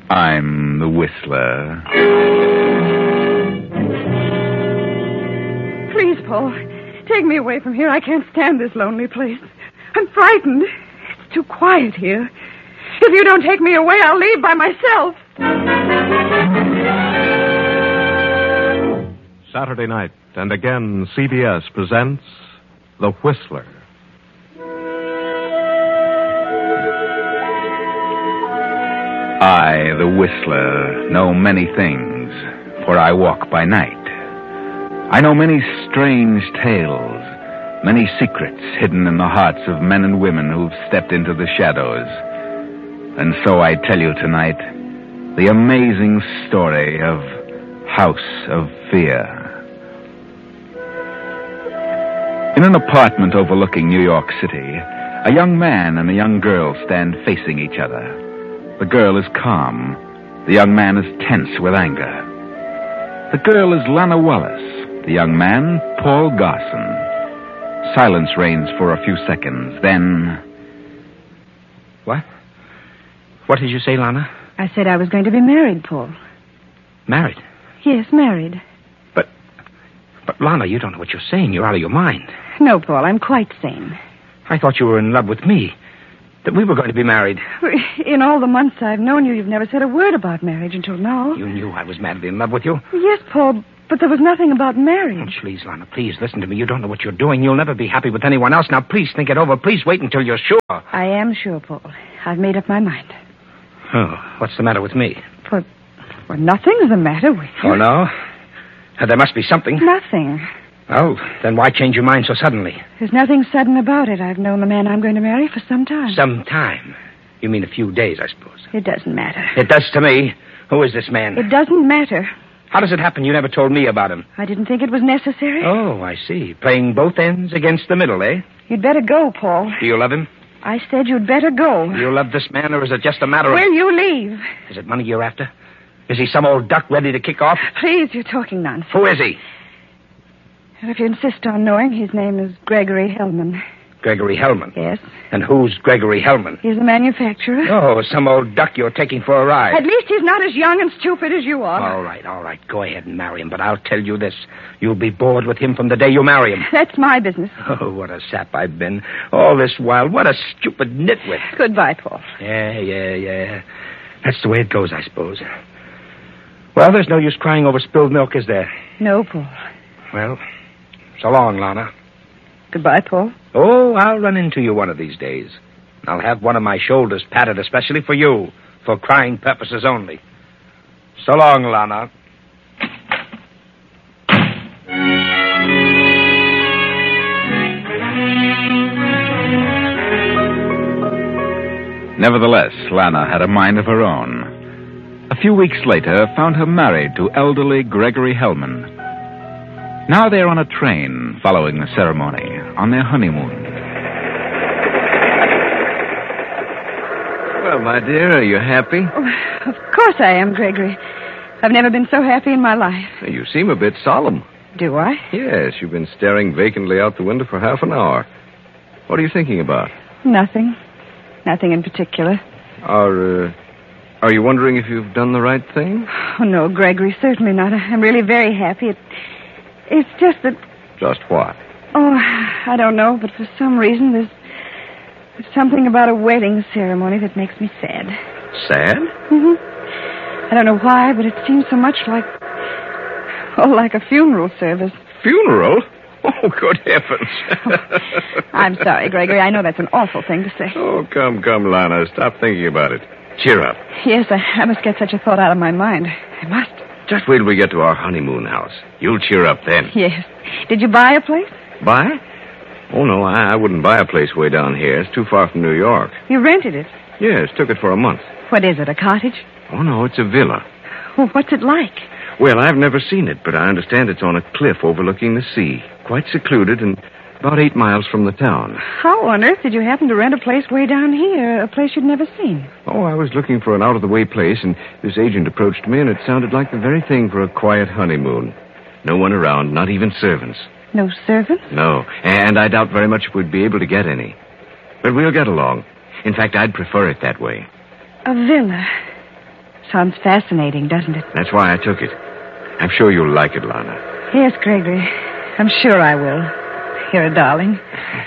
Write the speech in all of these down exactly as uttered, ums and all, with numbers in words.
I'm the Whistler. Please, Paul, take me away from here. I can't stand this lonely place. I'm frightened. It's too quiet here. If you don't take me away, I'll leave by myself. Saturday night, and again C B S presents The Whistler. I, the Whistler, know many things, for I walk by night. I know many strange tales, many secrets hidden in the hearts of men and women who've stepped into the shadows. And so I tell you tonight the amazing story of House of Fear. In an apartment overlooking New York City, a young man and a young girl stand facing each other. The girl is calm. The young man is tense with anger. The girl is Lana Wallace. The young man, Paul Garson. Silence reigns for a few seconds. Then... What? What did you say, Lana? I said I was going to be married, Paul. Married? Yes, married. But, but Lana, you don't know what you're saying. You're out of your mind. No, Paul, I'm quite sane. I thought you were in love with me. That we were going to be married. In all the months I've known you, you've never said a word about marriage until now. You knew I was madly in love with you? Yes, Paul, but there was nothing about marriage. Oh, please, Lana, please listen to me. You don't know what you're doing. You'll never be happy with anyone else. Now, please think it over. Please wait until you're sure. I am sure, Paul. I've made up my mind. Oh, what's the matter with me? Well, well nothing's the matter with you. Oh, no? Uh, there must be something. Nothing. Oh, then why change your mind so suddenly? There's nothing sudden about it. I've known the man I'm going to marry for some time. Some time? You mean a few days, I suppose. It doesn't matter. It does to me. Who is this man? It doesn't matter. How does it happen you never told me about him? I didn't think it was necessary. Oh, I see. Playing both ends against the middle, eh? You'd better go, Paul. Do you love him? I said you'd better go. Do you love this man, or is it just a matter of... Will you leave? Is it money you're after? Is he some old duck ready to kick off? Please, you're talking nonsense. Who is he? And if you insist on knowing, his name is Gregory Hellman. Gregory Hellman? Yes. And who's Gregory Hellman? He's the manufacturer. Oh, some old duck you're taking for a ride. At least he's not as young and stupid as you are. All right, all right. Go ahead and marry him. But I'll tell you this. You'll be bored with him from the day you marry him. That's my business. Oh, what a sap I've been. All this while. What a stupid nitwit. Goodbye, Paul. Yeah, yeah, yeah. That's the way it goes, I suppose. Well, there's no use crying over spilled milk, is there? No, Paul. Well, so long, Lana. Goodbye, Paul. Oh, I'll run into you one of these days. I'll have one of my shoulders padded especially for you, for crying purposes only. So long, Lana. Nevertheless, Lana had a mind of her own. A few weeks later, found her married to elderly Gregory Hellman. Now they're on a train following the ceremony on their honeymoon. Well, my dear, are you happy? Oh, of course I am, Gregory. I've never been so happy in my life. You seem a bit solemn. Do I? Yes, you've been staring vacantly out the window for half an hour. What are you thinking about? Nothing. Nothing in particular. Are, uh, are you wondering if you've done the right thing? Oh, no, Gregory, certainly not. I'm really very happy. It, it's just that... Just what? Oh, I don't know, but for some reason there's, there's something about a wedding ceremony that makes me sad. Sad? Mm-hmm. I don't know why, but it seems so much like... Oh, like a funeral service. Funeral? Oh, good heavens. Oh, I'm sorry, Gregory. I know that's an awful thing to say. Oh, come, come, Lana. Stop thinking about it. Cheer up. Yes, I, I must get such a thought out of my mind. I must. Just wait till we get to our honeymoon house. You'll cheer up then. Yes. Did you buy a place? Buy? Oh, no, I, I wouldn't buy a place way down here. It's too far from New York. You rented it? Yes, took it for a month. What is it, a cottage? Oh, no, it's a villa. Well, what's it like? Well, I've never seen it, but I understand it's on a cliff overlooking the sea. Quite secluded and about eight miles from the town. How on earth did you happen to rent a place way down here, a place you'd never seen? Oh, I was looking for an out-of-the-way place, and this agent approached me, and it sounded like the very thing for a quiet honeymoon. No one around, not even servants. No servants? No, and I doubt very much if we'd be able to get any. But we'll get along. In fact, I'd prefer it that way. A villa. Sounds fascinating, doesn't it? That's why I took it. I'm sure you'll like it, Lana. Yes, Gregory. I'm sure I will. You're a darling.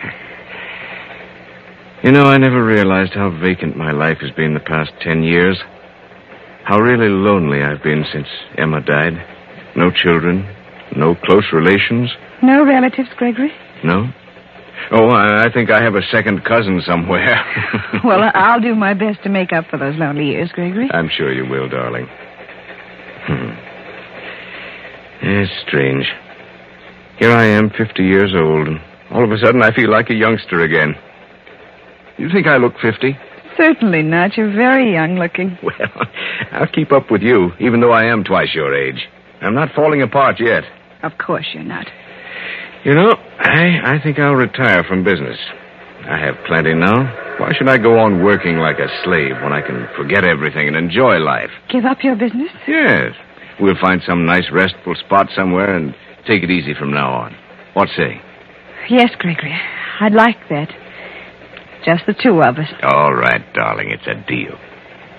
You know, I never realized how vacant my life has been the past ten years. How really lonely I've been since Emma died. No children, no close relations. No relatives, Gregory? No? Oh, I I think I have a second cousin somewhere. Well, I'll do my best to make up for those lonely years, Gregory. I'm sure you will, darling. Hmm. It's strange. Here I am, fifty years old, and all of a sudden I feel like a youngster again. You think I look fifty? Certainly not. You're very young looking. Well, I'll keep up with you, even though I am twice your age. I'm not falling apart yet. Of course you're not. You know, I, I think I'll retire from business. I have plenty now. Why should I go on working like a slave when I can forget everything and enjoy life? Give up your business? Yes. We'll find some nice restful spot somewhere and take it easy from now on. What say? Yes, Gregory. I'd like that. Just the two of us. All right, darling. It's a deal.